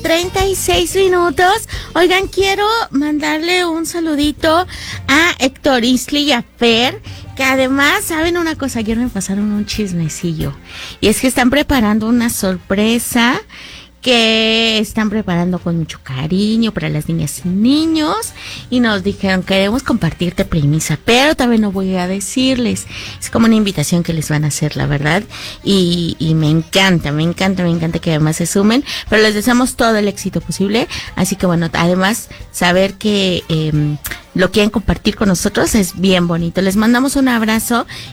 8:36. Oigan, quiero mandarle un saludito a Héctor Isli y a Fer, que además, ¿saben una cosa? Ayer me pasaron un chismecillo. Y es que están preparando una sorpresa que están preparando con mucho cariño para las niñas y niños, y nos dijeron: queremos compartirte premisa, pero todavía no voy a decirles. Es como una invitación que les van a hacer, la verdad, y me encanta que además se sumen, pero les deseamos todo el éxito posible. Así que bueno, además saber que lo quieren compartir con nosotros es bien bonito. Les mandamos un abrazo